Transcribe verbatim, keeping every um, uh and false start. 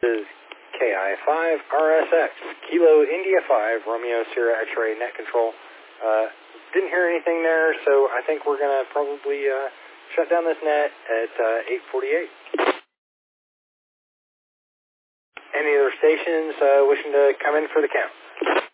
This is K I five R S X, Kilo India five, Romeo Sierra X-ray net control. Uh, didn't hear anything there, so I think we're going to probably uh, shut down this net at uh, eight forty-eight. Any other stations uh, wishing to come in for the count?